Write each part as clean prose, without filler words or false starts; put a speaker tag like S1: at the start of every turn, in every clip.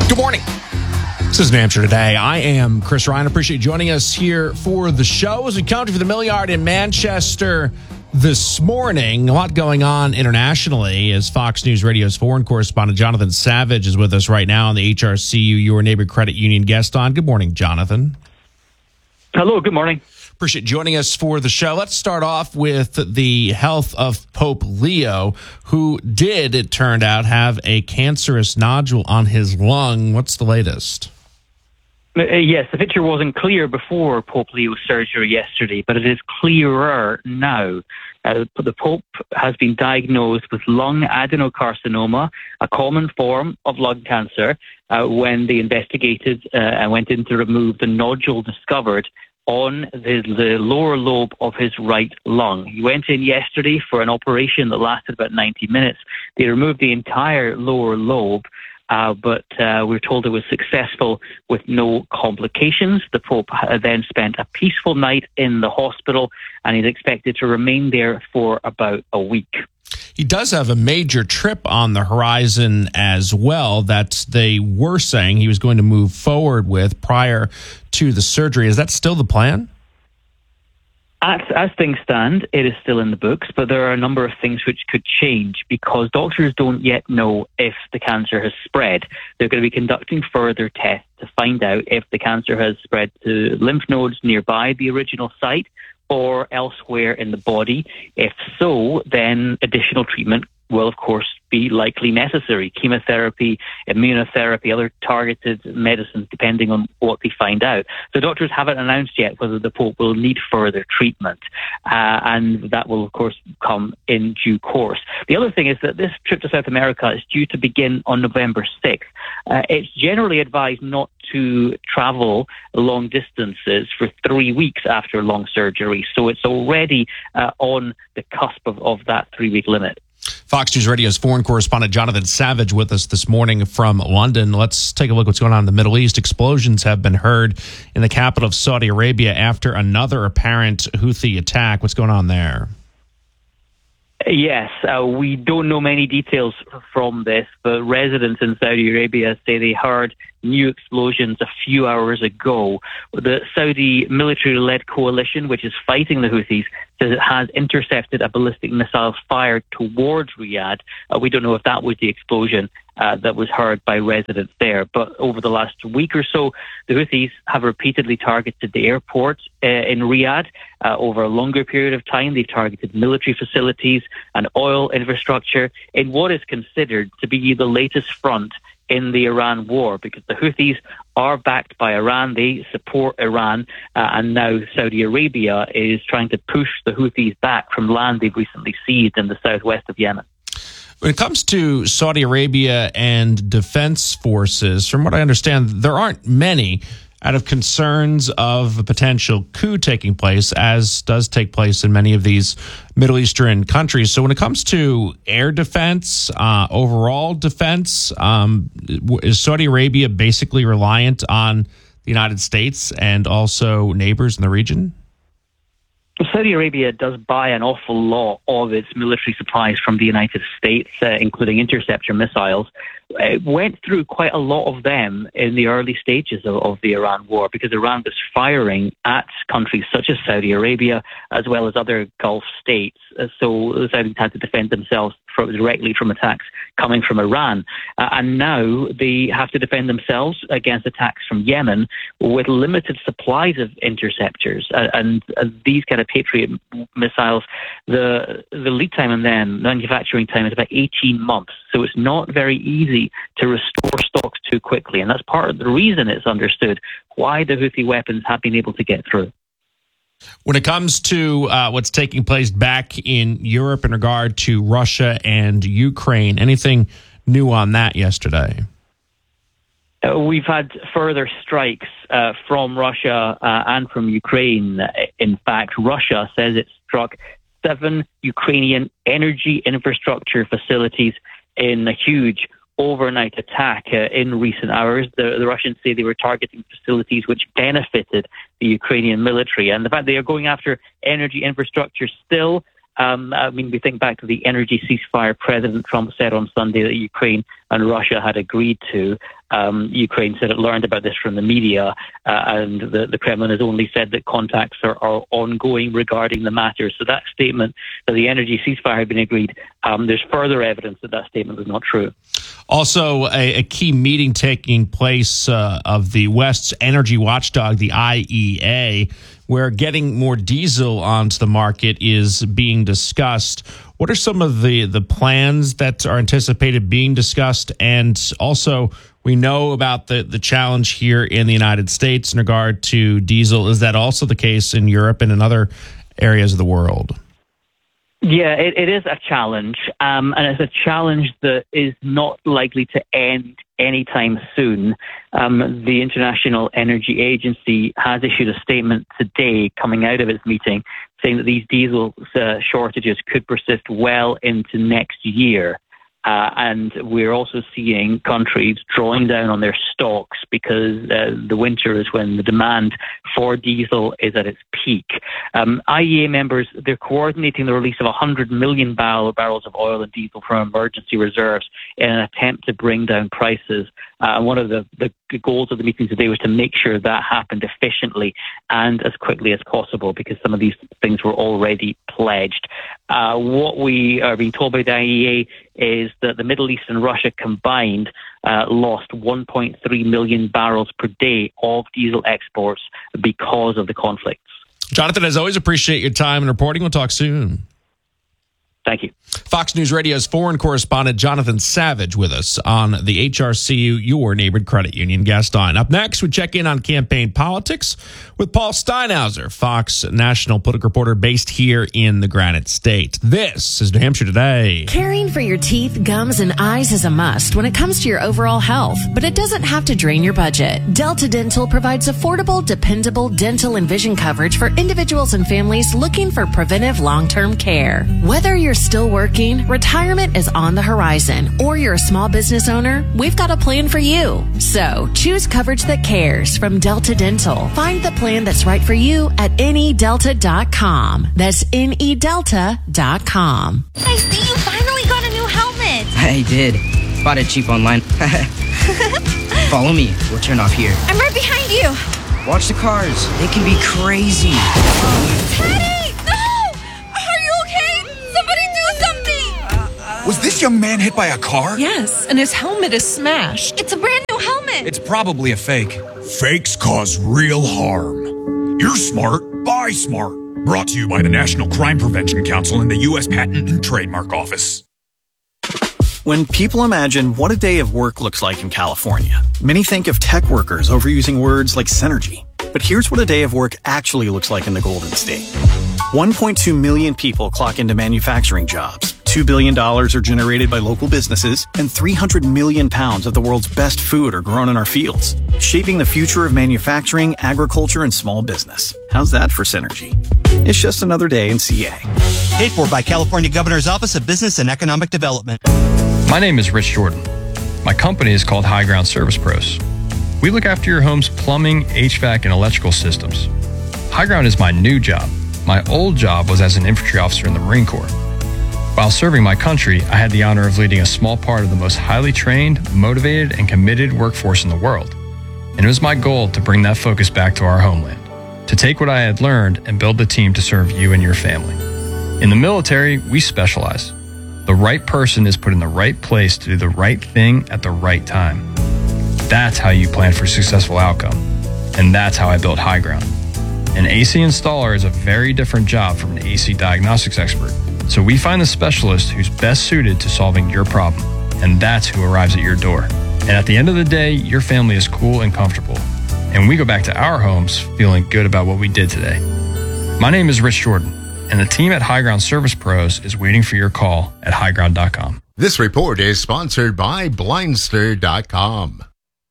S1: Good morning. This is New Hampshire Today. I am Chris Ryan. Appreciate you joining us here for the show as we counted for the Milliard in Manchester this morning. A lot going on internationally as Fox News Radio's foreign correspondent Jonathan Savage is with us right now on the HRCU Your Neighbor Credit Union guest on. Good morning, Jonathan.
S2: Hello, good morning.
S1: Appreciate joining us for the show. Let's start off with the health of Pope Leo, who did, it turned out, have a cancerous nodule on his lung. What's the latest?
S2: Yes, the picture wasn't clear before Pope Leo's surgery yesterday, but it is clearer now. The Pope has been diagnosed with lung adenocarcinoma, a common form of lung cancer, when they investigated and went in to remove the nodule discovered on the lower lobe of his right lung. He went in yesterday for an operation that lasted about 90 minutes. They removed the entire lower lobe, but we're told it was successful with no complications. The Pope then spent a peaceful night in the hospital, and he's expected to remain there for about a week.
S1: He does have a major trip on the horizon as well that they were saying he was going to move forward with prior to the surgery. Is that still the plan?
S2: As things stand, it is still in the books, but there are a number of things which could change because doctors don't yet know if the cancer has spread. They're going to be conducting further tests to find out if the cancer has spread to lymph nodes nearby the original site or elsewhere in the body. If so, then additional treatment will, of course, be likely necessary. Chemotherapy, immunotherapy, other targeted medicines, depending on what they find out. So doctors haven't announced yet whether the Pope will need further treatment, and that will, of course, come in due course. The other thing is that this trip to South America is due to begin on November 6th. It's generally advised not to travel long distances for 3 weeks after lung surgery, so it's already on the cusp of that 3-week limit.
S1: Fox News Radio's foreign correspondent Jonathan Savage with us this morning from London. Let's take a look at what's going on in the Middle East. Explosions have been heard in the capital of Saudi Arabia after another apparent Houthi attack. What's going on there?
S2: Yes, we don't know many details from this, but residents in Saudi Arabia say they heard new explosions a few hours ago. The Saudi military-led coalition, which is fighting the Houthis, says it has intercepted a ballistic missile fired towards Riyadh. We don't know if that was the explosion that was heard by residents there. But over the last week or so, the Houthis have repeatedly targeted the airport in Riyadh. Over a longer period of time, they've targeted military facilities and oil infrastructure in what is considered to be the latest front in the Iran war, because the Houthis are backed by Iran. They support Iran, and now Saudi Arabia is trying to push the Houthis back from land they've recently seized in the southwest of Yemen.
S1: When it comes to Saudi Arabia and defense forces, from what I understand, there aren't many out of concerns of a potential coup taking place, as does take place in many of these Middle Eastern countries. So when it comes to air defense, overall defense, is Saudi Arabia basically reliant on the United States and also neighbors in the region?
S2: Saudi Arabia does buy an awful lot of its military supplies from the United States, including interceptor missiles. It went through quite a lot of them in the early stages of the Iran war because Iran was firing at countries such as Saudi Arabia as well as other Gulf states. So the Saudis had to defend themselves directly from attacks coming from Iran. And now they have to defend themselves against attacks from Yemen with limited supplies of interceptors. And these kind of Patriot missiles, the lead time on them, manufacturing time, is about 18 months. So it's not very easy to restore stocks too quickly. And that's part of the reason it's understood why the Houthi weapons have been able to get through.
S1: When it comes to what's taking place back in Europe in regard to Russia and Ukraine, anything new on that yesterday?
S2: We've had further strikes from Russia and from Ukraine. In fact, Russia says it struck 7 Ukrainian energy infrastructure facilities in a huge overnight attack in recent hours. The Russians say they were targeting facilities which benefited the Ukrainian military. And the fact they are going after energy infrastructure still, we think back to the energy ceasefire President Trump said on Sunday that Ukraine and Russia had agreed to. Ukraine said it learned about this from the media, and the Kremlin has only said that contacts are ongoing regarding the matter. So that statement that the energy ceasefire had been agreed, there's further evidence that statement was not true.
S1: Also, a key meeting taking place of the West's energy watchdog, the IEA, where getting more diesel onto the market is being discussed. What are some of the plans that are anticipated being discussed? And also, we know about the challenge here in the United States in regard to diesel. Is that also the case in Europe and in other areas of the world?
S2: Yeah, it is a challenge, and it's a challenge that is not likely to end anytime soon. The International Energy Agency has issued a statement today coming out of its meeting saying that these diesel shortages could persist well into next year. And we're also seeing countries drawing down on their stocks because the winter is when the demand for diesel is at its peak. IEA members, they're coordinating the release of 100 million barrels of oil and diesel from emergency reserves in an attempt to bring down prices. One of the goals of the meeting today was to make sure that happened efficiently and as quickly as possible because some of these things were already pledged. What we are being told by the IEA is that the Middle East and Russia combined lost 1.3 million barrels per day of diesel exports because of the conflicts.
S1: Jonathan, as always, appreciate your time and reporting. We'll talk soon.
S2: Thank you.
S1: Fox News Radio's foreign correspondent Jonathan Savage with us on the HRCU, your neighborhood credit union guest line. Up next, we check in on campaign politics with Paul Steinhauser, Fox national political reporter based here in the Granite State. This is New Hampshire Today.
S3: Caring for your teeth, gums, and eyes is a must when it comes to your overall health, but it doesn't have to drain your budget. Delta Dental provides affordable, dependable dental and vision coverage for individuals and families looking for preventive long-term care. Whether you're still working, retirement is on the horizon, or you're a small business owner, we've got a plan for you. So choose coverage that cares from Delta Dental. Find the plan that's right for you at NEDelta.com. That's NEDelta.com.
S4: I see you finally got a new helmet.
S5: I did. Bought it cheap online. Follow me. We'll turn off here.
S4: I'm right behind you.
S5: Watch the cars. They can be crazy.
S4: Teddy!
S6: Was this young man hit by a car?
S7: Yes, and his helmet is smashed.
S4: It's a brand new helmet.
S6: It's probably a fake. Fakes cause real harm. You're smart, buy smart. Brought to you by the National Crime Prevention Council and the U.S. Patent and Trademark Office.
S8: When people imagine what a day of work looks like in California, many think of tech workers overusing words like synergy. But here's what a day of work actually looks like in the Golden State. 1.2 million people clock into manufacturing jobs. $2 billion are generated by local businesses, and 300 million pounds of the world's best food are grown in our fields, shaping the future of manufacturing, agriculture, and small business. How's that for synergy? It's just another day in CA.
S9: Paid for by California Governor's Office of Business and Economic Development.
S10: My name is Rich Jordan. My company is called High Ground Service Pros. We look after your home's plumbing, HVAC, and electrical systems. High Ground is my new job. My old job was as an infantry officer in the Marine Corps. While serving my country, I had the honor of leading a small part of the most highly trained, motivated, and committed workforce in the world. And it was my goal to bring that focus back to our homeland, to take what I had learned and build the team to serve you and your family. In the military, we specialize. The right person is put in the right place to do the right thing at the right time. That's how you plan for a successful outcome. And that's how I built High Ground. An AC installer is a very different job from an AC diagnostics expert. So we find the specialist who's best suited to solving your problem. And that's who arrives at your door. And at the end of the day, your family is cool and comfortable. And we go back to our homes feeling good about what we did today. My name is Rich Jordan, and the team at High Ground Service Pros is waiting for your call at highground.com.
S11: This report is sponsored by Blindster.com.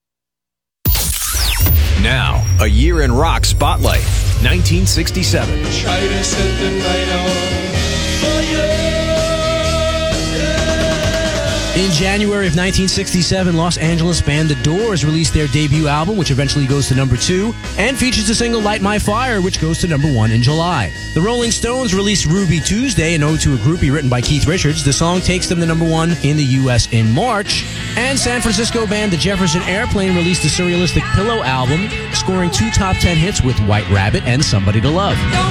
S12: Now, a year in rock spotlight, 1967.
S13: Try to set the night on fire. In January of 1967, Los Angeles band The Doors released their debut album, which eventually goes to number 2, and features the single Light My Fire, which goes to number 1 in July. The Rolling Stones released Ruby Tuesday, an ode to a groupie written by Keith Richards. The song takes them to number 1 in the U.S. in March. And San Francisco band The Jefferson Airplane released the surrealistic Pillow album, scoring 2 top 10 hits with White Rabbit and Somebody to Love.